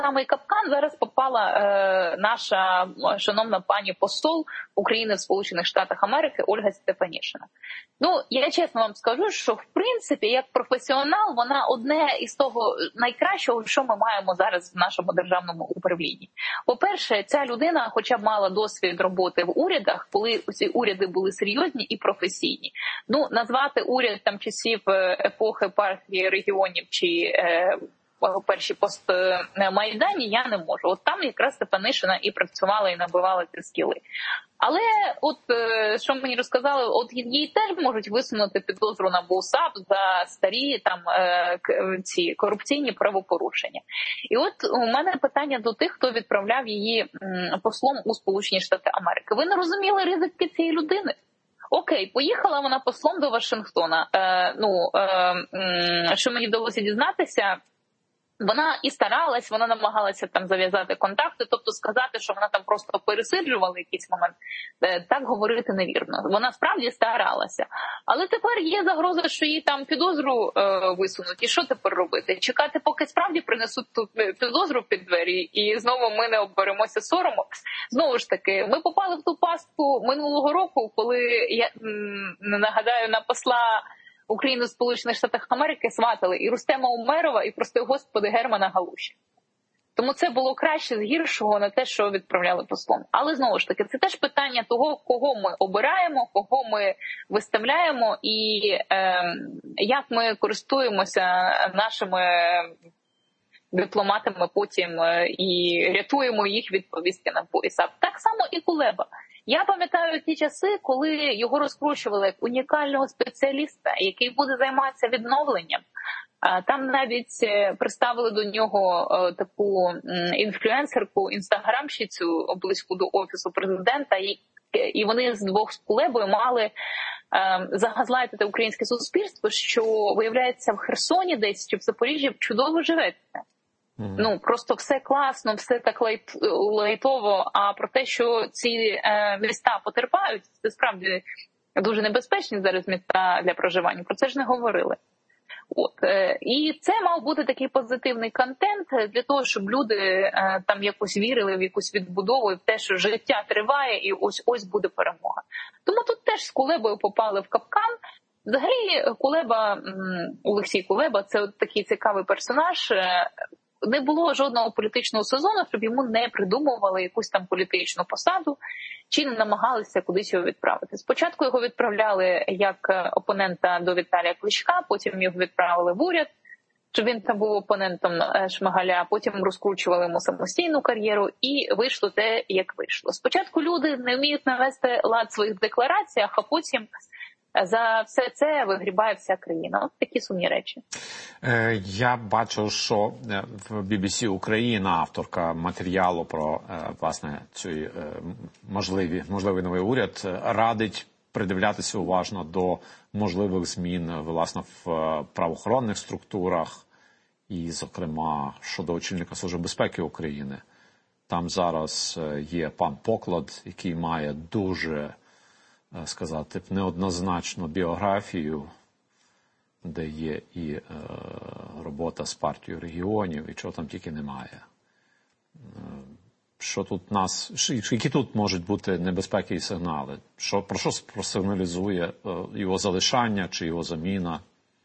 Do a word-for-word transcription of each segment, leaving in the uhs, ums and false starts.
самий капкан зараз попала е, наша шановна пані посол України в Сполучених Штатах Америки Ольга Стефанішина. Ну, я чесно вам скажу, що в принципі, як професіонал, вона одне із того найкращого, що ми маємо зараз в нашому державному управлінні. По-перше, ця людина хоча б мала досвід роботи в урядах, коли ці уряди були серйозні і професійні. Ну, назвати уряд там часів епохи партії регіонів чи е, перші постмайдані я не можу. От там якраз Стефанишина і працювала, і набивала ці скіли. Але от, що мені розказали, от їй теж можуть висунути підозру на БУСАП за старі там ці корупційні правопорушення. І от у мене питання до тих, хто відправляв її послом у Сполучені Штати Америки. Ви не розуміли ризики цієї людини? Окей, поїхала вона послом до Вашингтона. Е, ну, е, що мені вдалося дізнатися, вона і старалась, вона намагалася там зав'язати контакти, тобто сказати, що вона там просто пересиджувала якийсь момент, так говорити невірно. Вона справді старалася. Але тепер є загроза, що їй там підозру е, висунуть. І що тепер робити? Чекати, поки справді принесуть ту підозру під двері, і знову ми не оберемося соромом? Знову ж таки, ми попали в ту пастку минулого року, коли, я м, нагадаю, на посла Україну в Сполучених Штатах Америки сватали і Рустема Умерова, і, прости господи, Германа Галуші. Тому це було краще з гіршого на те, що відправляли послом. Але, знову ж таки, це теж питання того, кого ми обираємо, кого ми виставляємо і е, як ми користуємося нашими дипломатами потім і рятуємо їх від повістки на пояса. Так само і Кулеба. Я пам'ятаю ті часи, коли його розкручували як унікального спеціаліста, який буде займатися відновленням. Там навіть приставили до нього таку інфлюенсерку, інстаграмщицю близьку до Офісу президента, і вони з двох з Кулебою мали загазлайтити українське суспільство, що, виявляється, в Херсоні десь чи в Запоріжжі чудово живеться. Ну, просто все класно, все так лайт, лайтово, а про те, що ці е, міста потерпають, це справді дуже небезпечні зараз міста для проживання, про це ж не говорили. От. Е, і це мав бути такий позитивний контент для того, щоб люди е, там якось вірили в якусь відбудову і в те, що життя триває і ось-ось буде перемога. Тому тут теж з Кулебою попали в капкан. Взагалі, Кулеба, Олексій Кулеба, це от такий цікавий персонаж. Не було жодного політичного сезону, щоб йому не придумували якусь там політичну посаду, чи не намагалися кудись його відправити. Спочатку його відправляли як опонента до Віталія Кличка, потім його відправили в уряд, щоб він там був опонентом Шмигаля, потім розкручували йому самостійну кар'єру, і вийшло те, як вийшло. Спочатку люди не вміють навести лад в своїх деклараціях, а потім за все це вигрібає вся країна. От такі сумні речі. Я бачу, що в бі бі сі Україна, авторка матеріалу про, власне, цей можливий, можливий новий уряд, радить придивлятися уважно до можливих змін, власне, в правоохоронних структурах і, зокрема, щодо очільника Служби безпеки України. Там зараз є пан Поклад, який має дуже, сказати, неоднозначну біографію, де є і е, робота з партією регіонів, і чого там тільки немає. Е, що тут нас, які тут можуть бути небезпеки і сигнали? Що, про що просигналізує е, його залишання чи його заміна?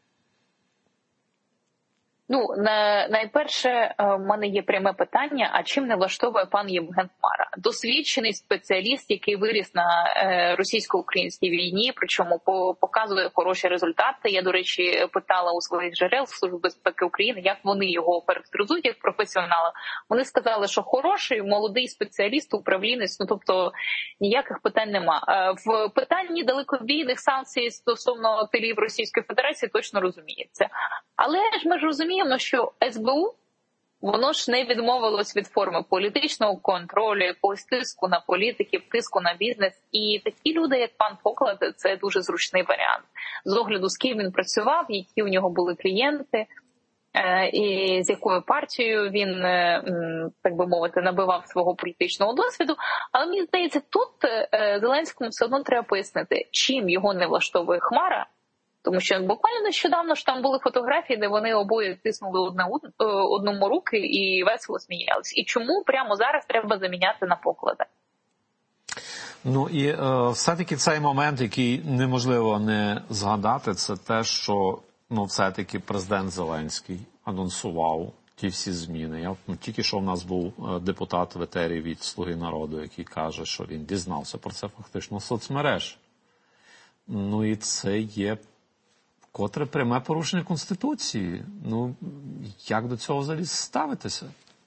Ну, найперше, в мене є пряме питання, а чим не влаштовує пан Євген Хмара? Досвідчений спеціаліст, який виріс на російсько-українській війні, причому показує хороші результати. Я, до речі, питала у своїх джерел Служби безпеки України, як вони його характеризують як професіонала. Вони сказали, що хороший, молодий спеціаліст, управлінець, ну тобто ніяких питань нема. В питанні далекобійних санкцій стосовно тилів Російської Федерації точно розуміється. Але ж ми ж розуміємо, що ес бе у, воно ж не відмовилось від форми політичного контролю, якогось тиску на політиків, тиску на бізнес. І такі люди, як пан Поклад, це дуже зручний варіант. З огляду, з ким він працював, які у нього були клієнти, і з якою партією він, так би мовити, набивав свого політичного досвіду. Але мені здається, тут Зеленському все одно треба пояснити, чим його не влаштовує Хмара, Тому що буквально нещодавно ж там були фотографії, де вони обоє тиснули одне одному руки і весело сміялись. І чому прямо зараз треба заміняти на поклади? Ну і е, все-таки цей момент, який неможливо не згадати, це те, що ну все-таки президент Зеленський анонсував ті всі зміни. Я, ну, тільки що в нас був депутат в етері від «Слуги народу», який каже, що він дізнався про це фактично в соцмереж. Ну і це є котре пряме порушення Конституції. Ну, як до цього взагалі ставитися?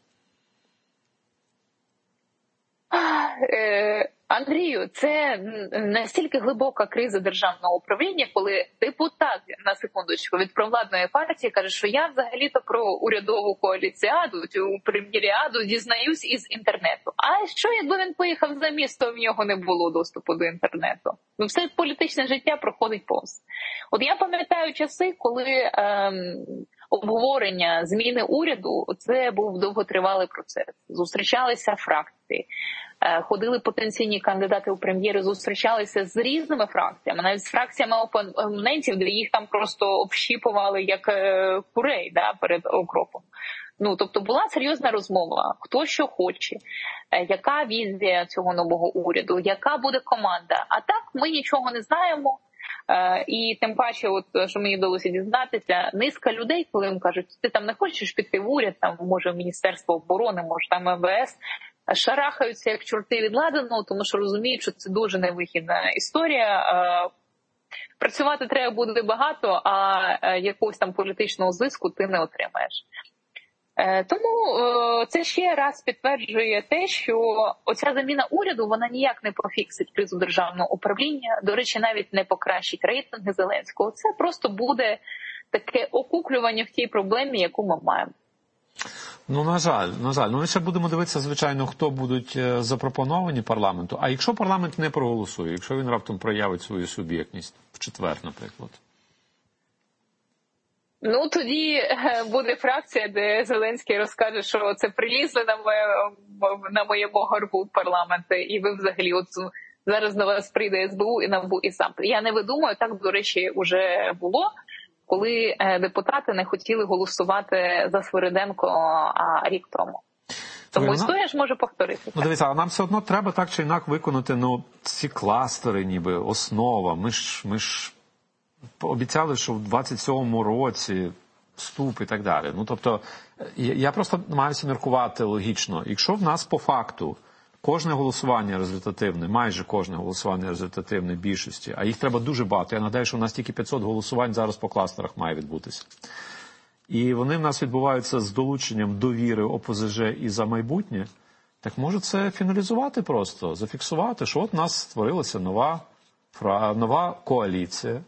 Андрію, це настільки глибока криза державного управління, коли депутат, на секундочку, від провладної партії каже, що я взагалі-то про урядову коаліціаду, цю прем'єріаду дізнаюсь із інтернету. А що, якби він поїхав за місто, в нього не було доступу до інтернету? Ну, все політичне життя проходить повз. От я пам'ятаю часи, коли ем, обговорення зміни уряду, це був довготривалий процес. Зустрічалися фракції. Ходили потенційні кандидати у прем'єри, зустрічалися з різними фракціями, навіть з фракціями опонентів, де їх там просто общіпували як курей, да, перед окропом. Ну, тобто була серйозна розмова, хто що хоче, яка візія цього нового уряду, яка буде команда. А так ми нічого не знаємо. І тим паче, от що мені вдалося дізнатися, низка людей, коли їм кажуть, ти там не хочеш піти в уряд, там може в Міністерство оборони, може там ем ве ес, шарахаються як чорти від ладану, тому що розуміють, що це дуже невихідна історія. Працювати треба буде багато, а якогось там політичного зиску ти не отримаєш. Тому це ще раз підтверджує те, що оця заміна уряду, вона ніяк не пофіксить кризу державного управління, до речі, навіть не покращить рейтинги Зеленського. Це просто буде таке окуклювання в тій проблемі, яку ми маємо. Ну, на жаль, на жаль. Ну, ми ще будемо дивитися, звичайно, хто будуть запропоновані парламенту. А якщо парламент не проголосує, якщо він раптом проявить свою суб'єктність в четвер, наприклад? Ну, тоді буде фракція, де Зеленський розкаже, що це прилізли на, моє, на моєму горбу парламенту, і ви взагалі от зараз до вас прийде ес бе у і НАБУ і САП. Я не видумаю, так, до речі, вже було, коли депутати не хотіли голосувати за Свириденко а, рік тому. Тому ну, історія ж може повторитися. Ну, дивіться, а нам все одно треба так чи інак виконати ну, ці кластери, ніби основа. Ми ж, ми ж обіцяли, що в двадцять сьомому році вступ і так далі. Ну, тобто, я просто намагаюся міркувати логічно. Якщо в нас по факту кожне голосування результативне, майже кожне голосування результативне більшості, а їх треба дуже багато. Я нагадаю, що у нас тільки п'ятсот голосувань зараз по кластерах має відбутися. І вони в нас відбуваються з долученням довіри о пе зе же і «За майбутнє». Так може це фіналізувати просто, зафіксувати, що от у нас створилася нова, нова коаліція,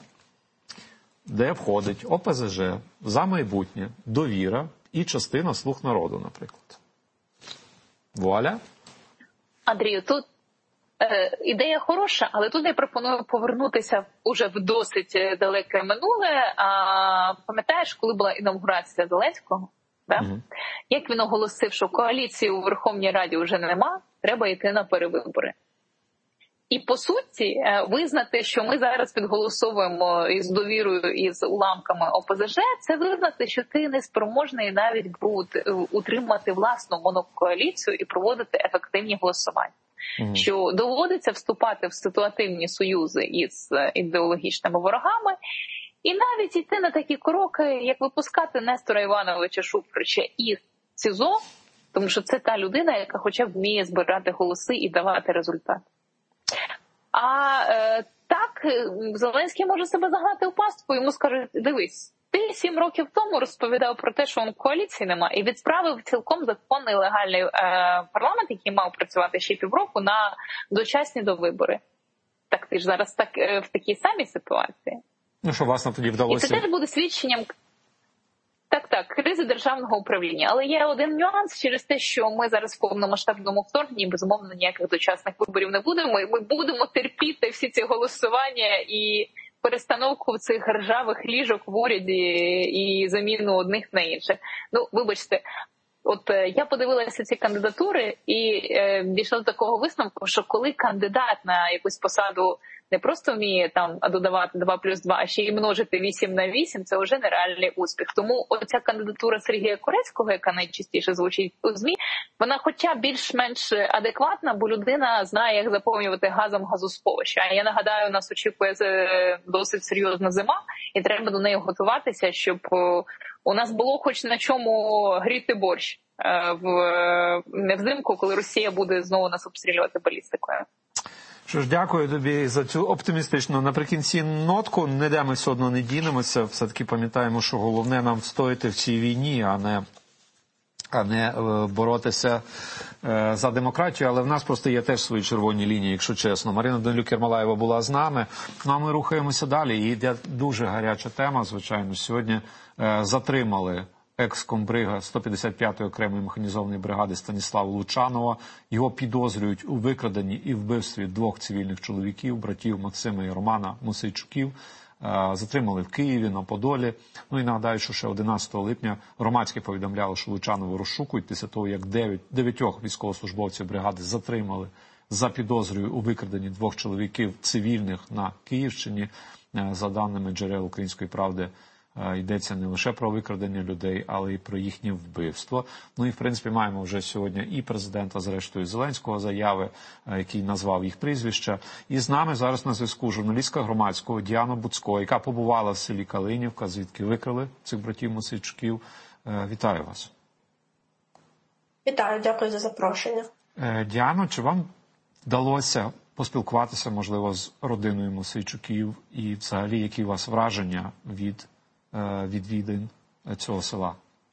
де входить о пе зе же, «За майбутнє», довіра і частина «Слуг народу», наприклад. Вуаля. Андрію, тут е, ідея хороша, але тут я пропоную повернутися уже в досить далеке минуле. А пам'ятаєш, коли була інаугурація Зеленського? Да? Угу. Як він оголосив, що коаліції у Верховній Раді вже нема, треба йти на перевибори. І, по суті, визнати, що ми зараз підголосовуємо із довірою, із уламками о пе зе же, це визнати, що ти не спроможний навіть утримати власну монокоаліцію і проводити ефективні голосування. Mm-hmm. Що доводиться вступати в ситуативні союзи із ідеологічними ворогами, і навіть йти на такі кроки, як випускати Нестора Івановича Шуфрича із СІЗО, тому що це та людина, яка хоча б вміє збирати голоси і давати результат. А е, так, Зеленський може себе загнати у пастку, йому скажуть, дивись, ти сім років тому розповідав про те, що він коаліції нема, і відправив цілком законний легальний е, парламент, який мав працювати ще півроку, на дочасні довибори. Так ти ж зараз так, е, в такій самій ситуації. Ну що, власне, тоді вдалося... І це теж буде свідченням... Так, так, кризи державного управління. Але є один нюанс через те, що ми зараз в повномасштабному вторгненні, безумовно, ніяких дочасних виборів не будемо. Ми будемо терпіти всі ці голосування і перестановку цих ржавих ліжок в уряді і заміну одних на інших. Ну, вибачте, от я подивилася ці кандидатури і е, дійшла до такого висновку, що коли кандидат на якусь посаду не просто вміє там додавати два плюс два, а ще й множити вісім на вісім, це вже нереальний успіх. Тому оця кандидатура Сергія Корецького, яка найчастіше звучить у ЗМІ, вона хоча більш-менш адекватна, бо людина знає, як заповнювати газом газосховища. А я нагадаю, нас очікує досить серйозна зима, і треба до неї готуватися, щоб у нас було хоч на чому гріти борщ в не взимку, коли Росія буде знову нас обстрілювати балістикою. Що ж, дякую тобі за цю оптимістичну наприкінці нотку. Ніде ми все одно не дінемося. Все-таки пам'ятаємо, що головне нам встояти в цій війні, а не, а не боротися за демократію. Але в нас просто є теж свої червоні лінії, якщо чесно. Марина Данилюк-Ермолаєва була з нами. Ну, а ми рухаємося далі. І йде дуже гаряча тема, звичайно. Сьогодні затримали екс-комбрига сто п'ятдесят п'ятої окремої механізованої бригади Станіслава Лучанова. Його підозрюють у викраденні і вбивстві двох цивільних чоловіків, братів Максима і Романа Мосейчуків. Затримали в Києві, на Подолі. Ну і нагадаю, що ще одинадцятого липня громадське повідомляло, що Лучанова розшукують після того, як дев'ятьох військовослужбовців бригади затримали за підозрою у викраденні двох чоловіків цивільних на Київщині. За даними джерел «Української правди», йдеться не лише про викрадення людей, але й про їхнє вбивство. Ну і, в принципі, маємо вже сьогодні і президента, зрештою, Зеленського заяви, який назвав їх прізвища. І з нами зараз на зв'язку журналістка громадського Діана Буцько, яка побувала в селі Калинівка, звідки викрали цих братів Мосейчуків. Вітаю вас. Вітаю, дякую за запрошення. Діано, чи вам вдалося поспілкуватися, можливо, з родиною Мосейчуків і взагалі, які у вас враження від відвідин цього села?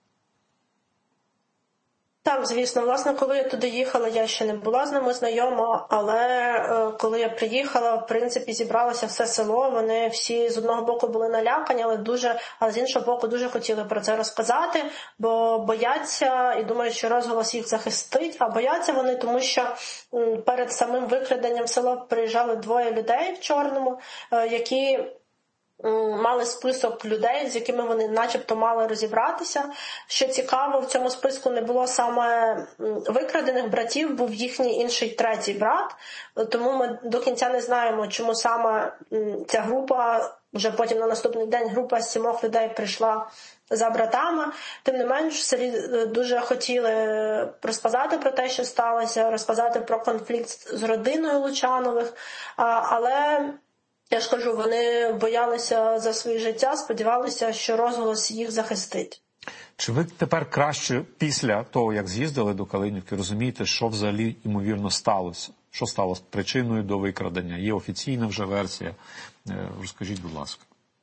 Так, звісно. Власне, коли я туди їхала, я ще не була з ними знайома, але е, коли я приїхала, в принципі, зібралося все село, вони всі з одного боку були налякані, але дуже, а з іншого боку дуже хотіли про це розказати, бо бояться і думають, що розголос їх захистить, а бояться вони, тому що м, перед самим викраденням в село приїжджали двоє людей в чорному, е, які мали список людей, з якими вони начебто мали розібратися. Що цікаво, в цьому списку не було саме викрадених братів, був їхній інший третій брат. Тому ми до кінця не знаємо, чому саме ця група, вже потім на наступний день група з сімох людей прийшла за братами. Тим не менш, в селі дуже хотіли розказати про те, що сталося, розказати про конфлікт з родиною Лучанових, але я ж кажу, вони боялися за своє життя, сподівалися, що розголос їх захистить. Чи ви тепер краще після того, як з'їздили до Калинівки, розумієте, що взагалі, ймовірно, сталося? Що стало причиною до викрадення? Є офіційна вже версія. Розкажіть, будь ласка.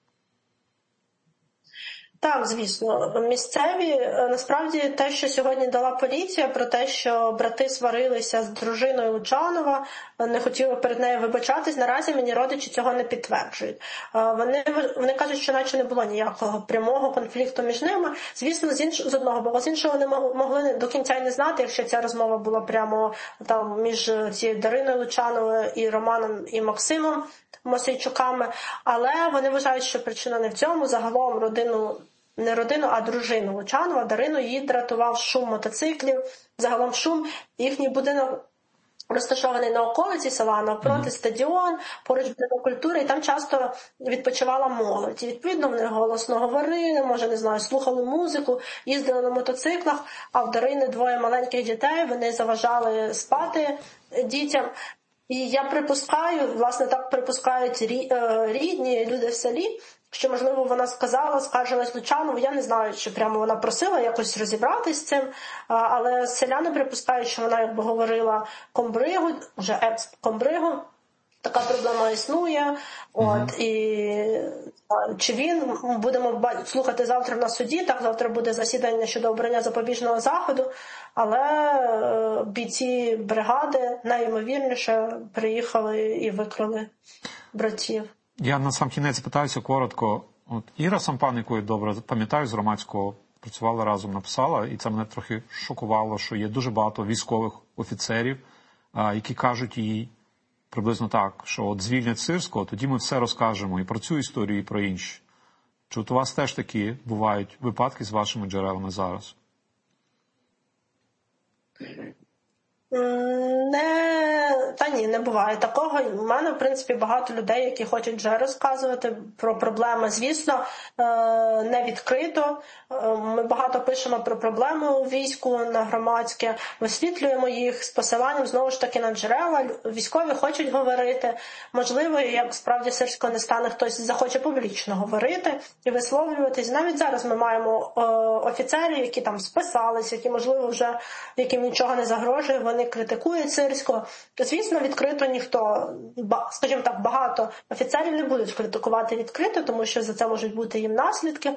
Так, звісно. Місцеві, насправді, те, що сьогодні дала поліція, про те, що брати сварилися з дружиною Лучанова, не хотіли перед нею вибачатись, наразі мені родичі цього не підтверджують. Вони, вони кажуть, що наче не було ніякого прямого конфлікту між ними. Звісно, з, інш, з одного боку, з іншого вони могли до кінця й не знати, якщо ця розмова була прямо там між цією Дариною Лучановою і Романом і Максимом Мосейчуками, але вони вважають, що причина не в цьому. Загалом родину, не родину, а дружину Лучанова, Дарину, її дратував шум мотоциклів, загалом шум. Їхній будинок розташований на околиці села, навпроти mm-hmm. стадіон, поруч будинок культури, і там часто відпочивала молодь. І, відповідно, вони голосно говорили, може, не знаю, слухали музику, їздили на мотоциклах, а в Дарини двоє маленьких дітей, вони заважали спати дітям. І я припускаю, власне, так припускають рідні люди в селі, що, можливо, вона сказала, скаржилась Лучанову, я не знаю, чи прямо вона просила якось розібратись з цим, але селяни припускають, що вона, якби говорила комбригу, вже екс-комбригу, така проблема існує, от, і чи він, будемо слухати завтра на суді, так, завтра буде засідання щодо обрання запобіжного заходу, але бійці бригади найімовірніше приїхали і викрали братів. Я на сам кінець питаюся коротко. От Іра Сампан, яку я добре пам'ятаю, з громадського працювала разом, написала, і це мене трохи шокувало, що є дуже багато військових офіцерів, які кажуть їй приблизно так, що от звільнять Сирського, тоді ми все розкажемо і про цю історію, і про інші. Чи от у вас теж такі бувають випадки з вашими джерелами зараз? Не, та ні, ні, не буває такого. У мене, в принципі, багато людей, які хочуть вже розказувати про проблеми. Звісно, не відкрито. Ми багато пишемо про проблеми у війську на громадське, висвітлюємо їх з посиланням, знову ж таки, на джерела. Військові хочуть говорити. Можливо, як справді Сирського не стане, хтось захоче публічно говорити і висловлюватись. Навіть зараз ми маємо офіцерів, які там списались, які, можливо, вже яким нічого не загрожує, вони критикують Сирського. Звісно, відкрито ніхто, скажімо так, багато офіцерів не будуть критикувати відкрито, тому що за це можуть бути їм наслідки.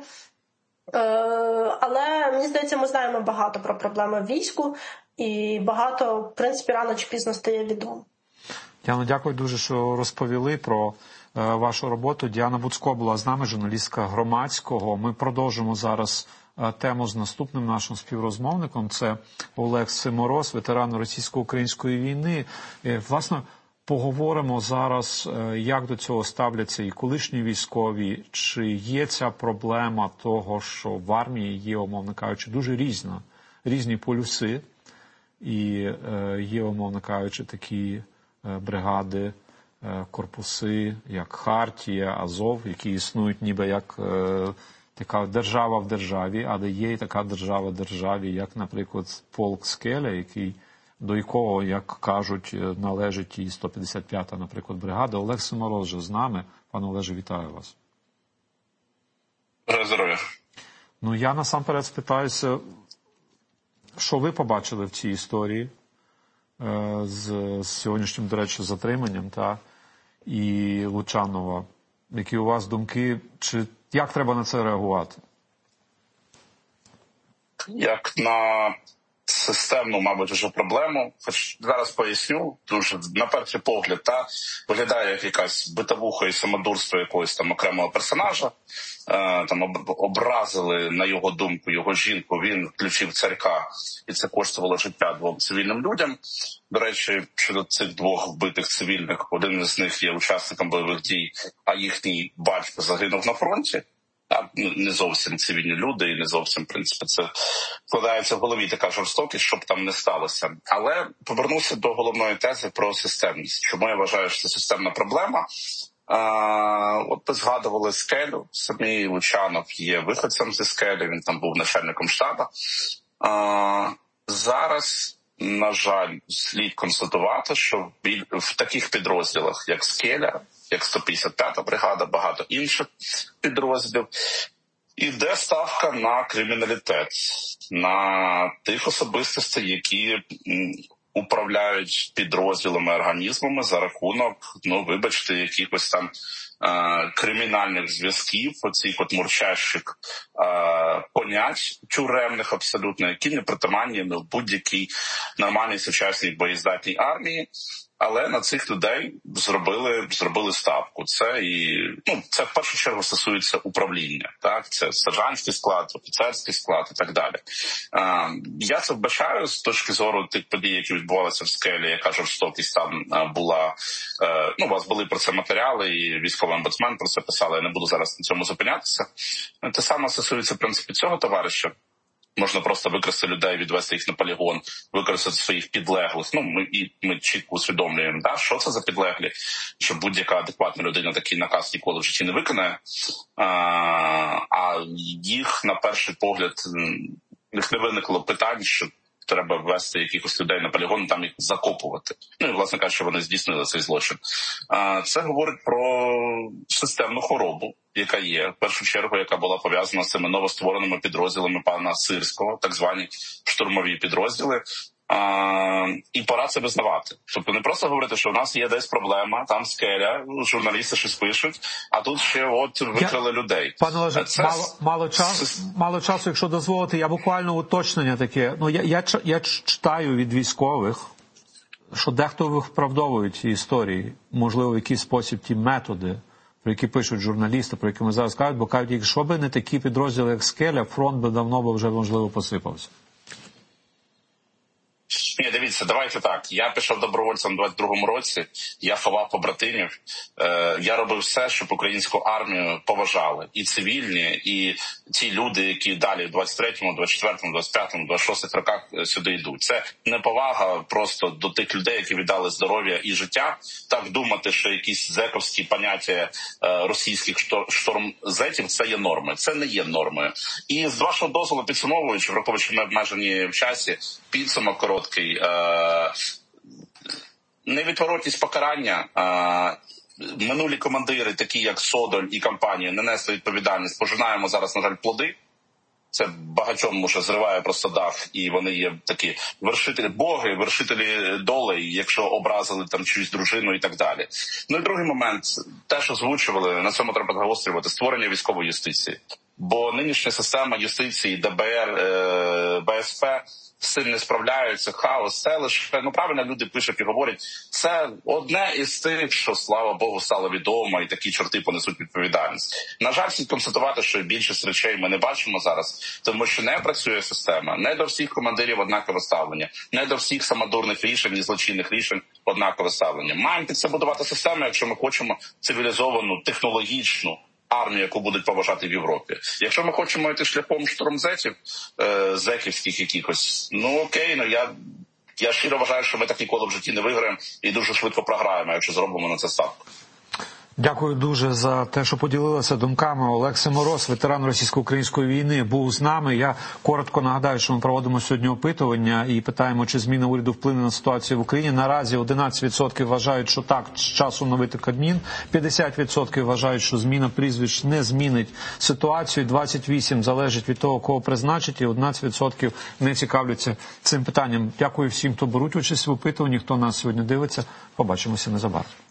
Але, мені здається, ми знаємо багато про проблеми в війську і багато, в принципі, рано чи пізно стає відомо. Діана, дякую дуже, що розповіли про вашу роботу. Діана Буцько була з нами, журналістка Громадського. Ми продовжимо зараз тему з наступним нашим співрозмовником. Це Олег Симороз, ветеран російсько-української війни. Власне, поговоримо зараз, як до цього ставляться і колишні військові, чи є ця проблема того, що в армії є, умовно кажучи, дуже різна, різні полюси, і є, умовно кажучи, такі бригади, корпуси, як Хартія, Азов, які існують ніби як така держава в державі, але є і така держава в державі, як, наприклад, полк Скеля, який, до якого, як кажуть, належить і сто п'ятдесят п'ята, наприклад, бригада. Олег Симороз вже з нами. Пане Олеже, вітаю вас. Здоров'я. Ну, я насамперед спитаюся, що ви побачили в цій історії з, з сьогоднішнім, до речі, затриманням, та, і Лучанова. Які у вас думки, чи як треба на це реагувати? Як на системну, мабуть, вже проблему. Хоч зараз поясню, тому що на перший погляд та виглядає як якась битовуха і самодурство якогось там окремого персонажа. Е, там образили, на його думку, його жінку, він включив царька, і це коштувало життя двом цивільним людям. До речі, щодо цих двох вбитих цивільних, один із них є учасником бойових дій, а їхній батько загинув на фронті. А, не зовсім цивільні люди, і не зовсім, в принципі, це вкладається в голові така жорстокість, щоб там не сталося. Але повернуся до головної тези про системність. Чому я вважаю, що це системна проблема? А, от ви згадували Скелю. Самий Лучанов є виходцем зі Скелі, він там був начальником штабу. А, зараз, на жаль, слід констатувати, що в таких підрозділах, як Скеля, як сто п'ятдесят п'ята бригада, багато інших підрозділів, іде ставка на криміналітет, на тих особистостей, які управляють підрозділами, організмами за рахунок, ну, вибачте, якихось там е- кримінальних зв'язків, оцих от мурчащих е- понять тюремних абсолютно, які не притаманні ну, будь-якій нормальній сучасній боєздатній армії. Але на цих людей зробили зробили ставку. Це і ну це в першу чергу стосується управління. Так, це сержантський склад, офіцерський склад і так далі. Е, я це вбачаю з точки зору тих подій, які відбувалися в Скелі, яка жорстокість там була. Е, ну, у вас були про це матеріали, і військовий омбудсмен про це писали. Я не буду зараз на цьому зупинятися. Те саме стосується в принципі цього товариша. Можна просто використати людей, відвести їх на полігон, використати своїх підлеглих. Ну, ми, і ми чітко усвідомлюємо, да, що це за підлеглі, що будь-яка адекватна людина такий наказ ніколи в житті не виконає. А, а їх, на перший погляд, їх не виникло питань, що треба ввести якихось людей на полігон, там їх закопувати. Ну і, власне кажучи, вони здійснили цей злочин. А, це говорить про системну хворобу, яка є, в першу чергу, яка була пов'язана з цими новоствореними підрозділами пана Сирського, так звані штурмові підрозділи. А, і пора це визнавати. Тобто не просто говорити, що у нас є десь проблема, там Скеля, журналісти щось пишуть, а тут ще от викрали я... людей. Пане Олеже, це... мало, мало, час, мало часу, якщо дозволите, я буквально уточнення таке. Ну, я, я, я читаю від військових, що дехто виправдовує ці історії, можливо, в який спосіб ті методи, про які пишуть журналісти, про які ми зараз кажуть, бо кажуть, якщо б не такі підрозділи, як Скеля, фронт би давно би вже, можливо, посипався. Ні, дивіться, давайте так. Я пішов добровольцем у двадцять другому році, я ховав побратимів, е, я робив все, щоб українську армію поважали. І цивільні, і ті люди, які далі в двадцять третьому, двадцять четвертому, двадцять п'ятому, двадцять шостому роках сюди йдуть. Це неповага просто до тих людей, які віддали здоров'я і життя. Так думати, що якісь зековські поняття е, російських штормзетів – це є норми. Це не є нормою. І з вашого дозволу, підсумовуючи, враховуючи, що ми обмежені в часі, підсумок короткий. Е, невідворотність покарання. Е, минулі командири, такі як Содоль і компанія, не несли відповідальність. Пожинаємо зараз, на жаль, плоди. Це багатьом може зриває просто дах, і вони є такі вершителі боги, вершителі долей, якщо образили там чиюсь дружину і так далі. Ну і другий момент, теж озвучували, на цьому треба загострювати, створення військової юстиції. Бо нинішня система юстиції, ДБР, Б С П з цим не справляються, хаос, це лише, ну правильно люди пишуть і говорять, це одне із тих, що, слава Богу, стало відомо, і такі чорти понесуть відповідальність. На жаль, слід констатувати, що більшість речей ми не бачимо зараз, тому що не працює система, не до всіх командирів однакове ставлення, не до всіх самодурних рішень і злочинних рішень однакове ставлення. Маємо під це будувати систему, якщо ми хочемо цивілізовану, технологічну армію, яку будуть поважати в Європі. Якщо ми хочемо йти шляхом штормзетів, е, зеківських якихось, ну окей, ну я, я щиро вважаю, що ми так ніколи в житті не виграємо і дуже швидко програємо, якщо зробимо на це ставку. Дякую дуже за те, що поділилися думками. Олексій Мороз, ветеран російсько-української війни, був з нами. Я коротко нагадаю, що ми проводимо сьогодні опитування і питаємо, чи зміна уряду вплине на ситуацію в Україні. Наразі одинадцять відсотків вважають, що так, з часу оновити Кабмін. п'ятдесят відсотків вважають, що зміна прізвищ не змінить ситуацію. двадцять вісім відсотків залежить від того, кого призначить, і одинадцять відсотків не цікавляться цим питанням. Дякую всім, хто беруть участь в опитуванні, хто нас сьогодні дивиться. Побачимося незабаром.